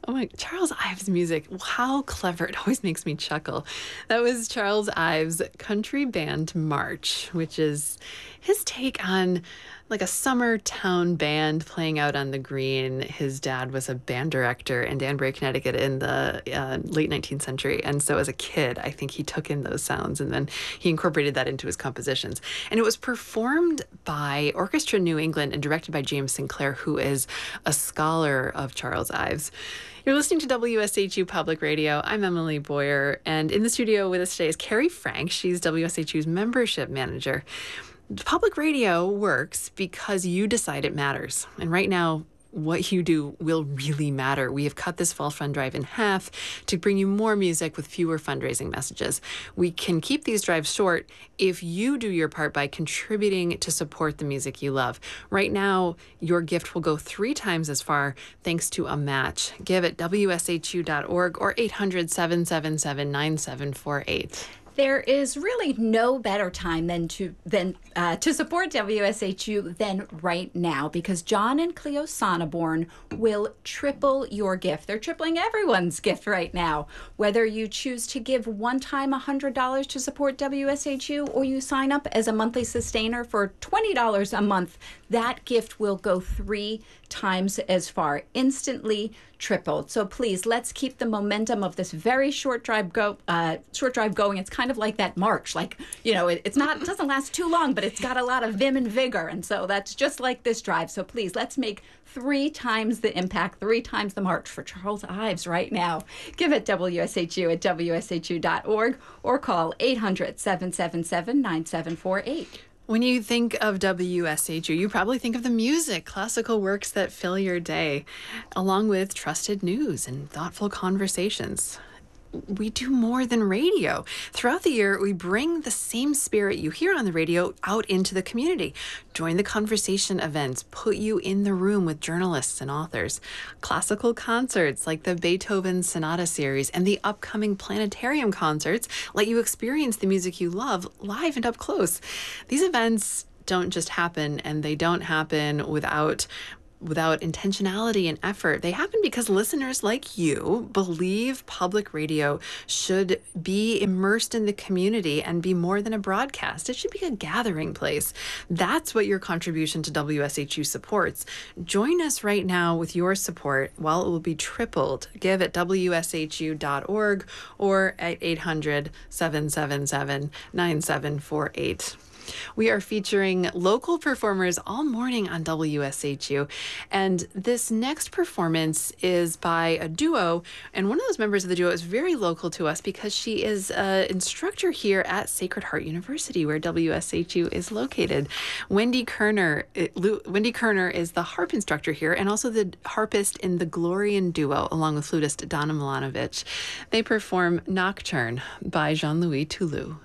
Oh my, Charles Ives music. How clever. It always makes me chuckle. That was Charles Ives' country band March, which is his take on like a summer town band playing out on the green. His dad was a band director in Danbury, Connecticut in the late 19th century. And so as a kid, I think he took in those sounds and then he incorporated that into his compositions. And it was performed by Orchestra New England and directed by James Sinclair, who is a scholar of Charles Ives. You're listening to WSHU Public Radio. I'm Emily Boyer, and in the studio with us today is Carrie Frank. She's WSHU's membership manager. Public radio works because you decide it matters. And right now, what you do will really matter. We have cut this fall fund drive in half to bring you more music with fewer fundraising messages. We can keep these drives short if you do your part by contributing to support the music you love. Right now, your gift will go 3 times as far thanks to a match. Give at WSHU.org or 800-777-9748. There is really no better time than to support WSHU than right now, because John and Cleo Sonneborn will triple your gift. They're tripling everyone's gift right now. Whether you choose to give one time $100 to support WSHU or you sign up as a monthly sustainer for $20 a month, that gift will go 3 times as far, instantly tripled. So please, let's keep the momentum of this very short drive going. It's kind of like that march, like, you know, it doesn't last too long, but it's got a lot of vim and vigor. And so that's just like this drive. So please, let's make 3 times the impact, 3 times the march for Charles Ives right now. Give it WSHU at WSHU.org or call 800-777-9748. When you think of WSHU, you probably think of the music, classical works that fill your day, along with trusted news and thoughtful conversations. We do more than radio. Throughout the year, we bring the same spirit you hear on the radio out into the community. Join the conversation events, put you in the room with journalists and authors. Classical concerts like the Beethoven Sonata series and the upcoming planetarium concerts let you experience the music you love live and up close. These events don't just happen, and they don't happen without intentionality and effort. They happen because listeners like you believe public radio should be immersed in the community and be more than a broadcast. It should be a gathering place. That's what your contribution to WSHU supports. Join us right now with your support while it will be tripled. Give at WSHU.org or at 800-777-9748. We are featuring local performers all morning on WSHU. And this next performance is by a duo. And one of those members of the duo is very local to us because she is an instructor here at Sacred Heart University, where WSHU is located. Wendy Kerner is the harp instructor here and also the harpist in the Glorian duo, along with flutist Donna Milanovic. They perform Nocturne by Jean-Louis Toulouse.